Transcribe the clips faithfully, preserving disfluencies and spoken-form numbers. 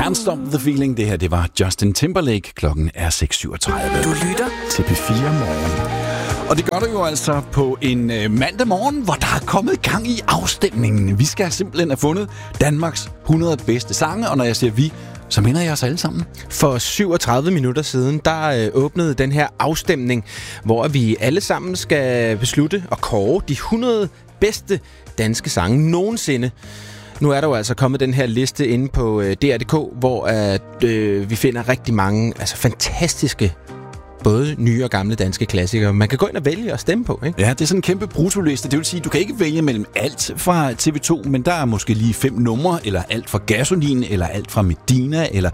Can't Stop the Feeling. Det her, det var Justin Timberlake. Klokken er seks syvogtredive. Du lytter til P fire Morgen. Og det gør du jo altså på en øh, mandag morgen, hvor der er kommet gang i afstemningen. Vi skal simpelthen have fundet Danmarks hundrede bedste sange, og når jeg siger vi, så mener jeg os alle sammen. For syvogtredive minutter siden, der øh, åbnede den her afstemning, hvor vi alle sammen skal beslutte og kåre de hundrede bedste danske sange nogensinde. Nu er der jo altså kommet den her liste inde på øh, D R punktum D K, hvor at, øh, vi finder rigtig mange altså fantastiske både nye og gamle danske klassikere. Man kan gå ind og vælge og stemme på, ikke? Ja, det er sådan en kæmpe brutoliste. Det vil sige, du kan ikke vælge mellem alt fra T V to, men der er måske lige fem numre, eller alt fra Gasolin, eller alt fra Medina, eller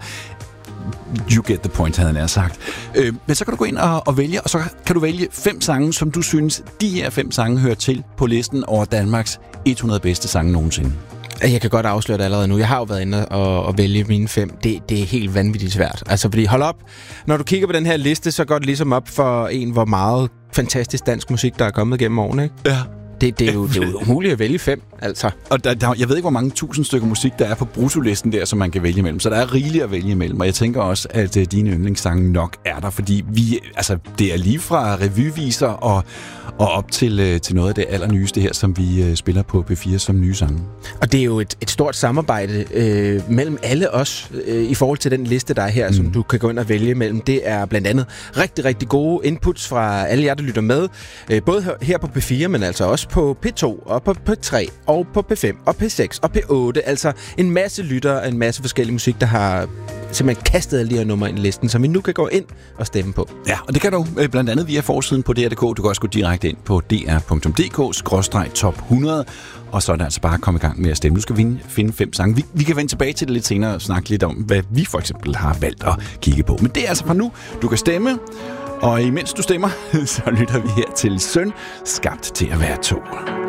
you get the point, havde han sagt. Øh, men så kan du gå ind og, og vælge, og så kan du vælge fem sange, som du synes, de her fem sange hører til på listen over Danmarks hundrede bedste sange nogensinde. Jeg kan godt afsløre det allerede nu. Jeg har jo været inde og, og vælge mine fem. Det, det er helt vanvittigt svært. Altså, fordi hold op. Når du kigger på den her liste, så går det ligesom op for en, hvor meget fantastisk dansk musik, der er kommet gennem årene, ikke? Ja. Det, det, er jo, det er jo umuligt at vælge fem, altså. Og der, der, jeg ved ikke, hvor mange tusind stykker musik, der er på brutolisten der, som man kan vælge imellem. Så der er rigeligt at vælge imellem. Og jeg tænker også, at uh, dine yndlingssange nok er der. Fordi vi, altså, det er lige fra revyviser og, og op til, uh, til noget af det allernyeste her, som vi uh, spiller på P fire som nye sange. Og det er jo et, et stort samarbejde øh, mellem alle os øh, i forhold til den liste, der er her, mm. som du kan gå ind og vælge mellem. Det er blandt andet rigtig, rigtig gode inputs fra alle jer, der lytter med. Øh, både her på P fire, men altså også på P to og på P tre og på P fem og P seks og P otte. Altså en masse lyttere og en masse forskellig musik, der har simpelthen kastet alle de her numre ind i listen, som vi nu kan gå ind og stemme på. Ja, og det kan du øh, blandt andet via forsiden på D R punktum D K. Du kan også gå direkte ind på D R punktum D K skråstreg top hundrede, og så er det altså bare at komme i gang med at stemme. Nu skal vi finde fem sange. Vi, vi kan vende tilbage til det lidt senere og snakke lidt om, hvad vi for eksempel har valgt at kigge på. Men det er altså fra nu. Du kan stemme, og imens du stemmer, så lytter vi her til Søn, skabt til at være to.